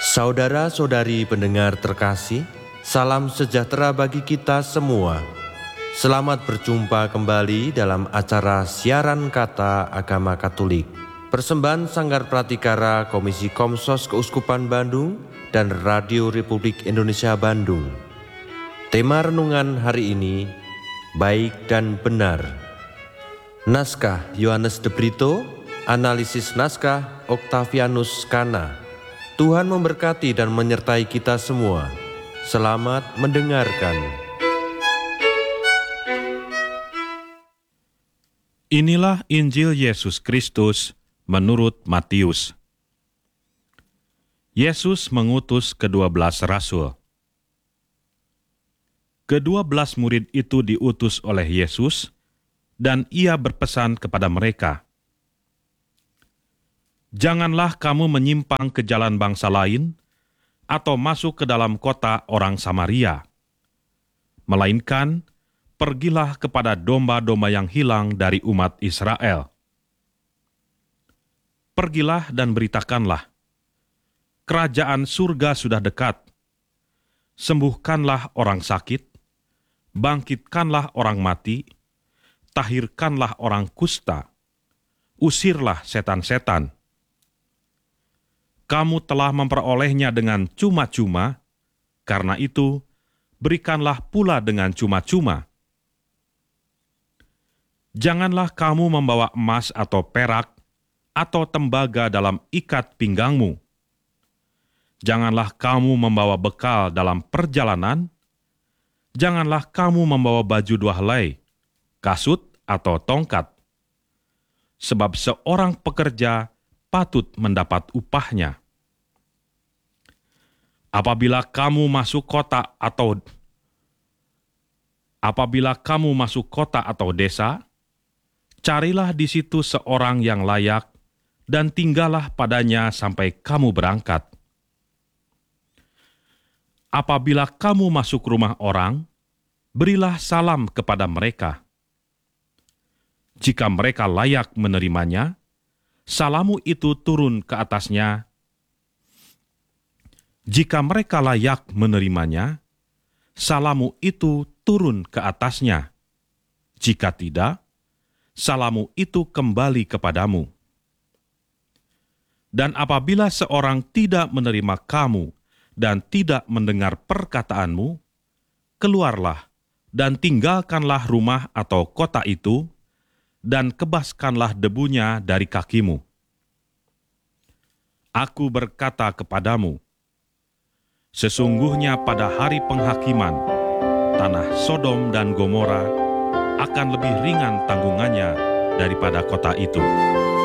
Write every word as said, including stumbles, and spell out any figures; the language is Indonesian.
Saudara-saudari pendengar terkasih, salam sejahtera bagi kita semua. Selamat berjumpa kembali dalam acara siaran kata Agama Katolik. Persembahan Sanggar Pratikara Komisi Komsos Keuskupan Bandung dan Radio Republik Indonesia Bandung. Tema renungan hari ini, baik dan benar. Naskah Yohanes de Brito, analisis naskah Octavianus Kana. Tuhan memberkati dan menyertai kita semua. Selamat mendengarkan. Inilah Injil Yesus Kristus menurut Matius. Yesus mengutus kedua belas rasul. Kedua belas murid itu diutus oleh Yesus, dan ia berpesan kepada mereka, "Janganlah kamu menyimpang ke jalan bangsa lain, atau masuk ke dalam kota orang Samaria. Melainkan, pergilah kepada domba-domba yang hilang dari umat Israel. Pergilah dan beritakanlah, kerajaan surga sudah dekat. Sembuhkanlah orang sakit, bangkitkanlah orang mati, tahirkanlah orang kusta, usirlah setan-setan. Kamu telah memperolehnya dengan cuma-cuma, karena itu berikanlah pula dengan cuma-cuma. Janganlah kamu membawa emas atau perak atau tembaga dalam ikat pinggangmu. Janganlah kamu membawa bekal dalam perjalanan. Janganlah kamu membawa baju dua helai, kasut atau tongkat. Sebab seorang pekerja patut mendapat upahnya. Apabila kamu masuk kota atau apabila kamu masuk kota atau desa, carilah di situ seorang yang layak dan tinggallah padanya sampai kamu berangkat. Apabila kamu masuk rumah orang, berilah salam kepada mereka. Jika mereka layak menerimanya, salamu itu turun ke atasnya. Jika mereka layak menerimanya, salamu itu turun ke atasnya. Jika tidak, salamu itu kembali kepadamu. Dan apabila seorang tidak menerima kamu dan tidak mendengar perkataanmu, keluarlah dan tinggalkanlah rumah atau kota itu, dan kebaskanlah debunya dari kakimu. Aku berkata kepadamu, sesungguhnya pada hari penghakiman, tanah Sodom dan Gomora akan lebih ringan tanggungannya daripada kota itu.